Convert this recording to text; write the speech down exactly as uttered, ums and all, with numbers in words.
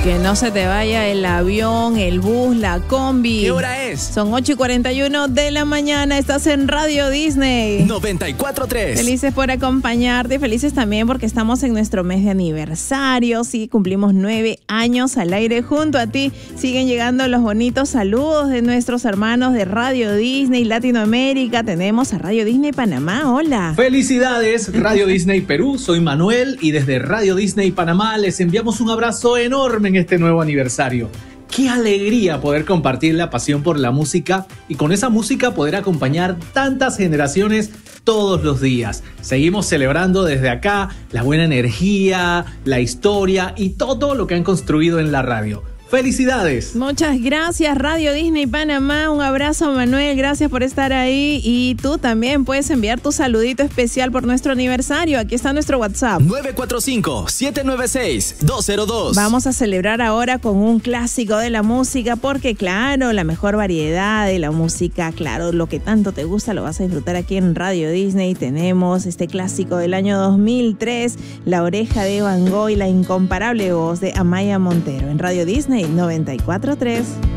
Que no se te vaya el avión, el bus, la combi. ¿Qué hora es? Son ocho y cuarenta y uno de la mañana. Estás en Radio Disney. noventa y cuatro punto tres. Felices por acompañarte. Felices también porque estamos en nuestro mes de aniversario. Sí, cumplimos nueve años al aire junto a ti. Siguen llegando los bonitos saludos de nuestros hermanos de Radio Disney Latinoamérica. Tenemos a Radio Disney Panamá. Hola. Felicidades, Radio Disney Perú. Soy Manuel y desde Radio Disney Panamá les enviamos un abrazo enorme en este nuevo aniversario. Qué alegría poder compartir la pasión por la música y con esa música poder acompañar tantas generaciones todos los días. Seguimos celebrando desde acá la buena energía, la historia y todo lo que han construido en la radio. ¡Felicidades! Muchas gracias, Radio Disney Panamá. Un abrazo, Manuel. Gracias por estar ahí. Y tú también puedes enviar tu saludito especial por nuestro aniversario. Aquí está nuestro WhatsApp. nueve cuatro cinco, siete nueve seis, dos cero dos. Vamos a celebrar ahora con un clásico de la música porque, claro, la mejor variedad de la música, claro, lo que tanto te gusta lo vas a disfrutar aquí en Radio Disney. Tenemos este clásico del año dos mil tres, La Oreja de Van Gogh y la incomparable voz de Amaya Montero en Radio Disney noventa y cuatro punto tres.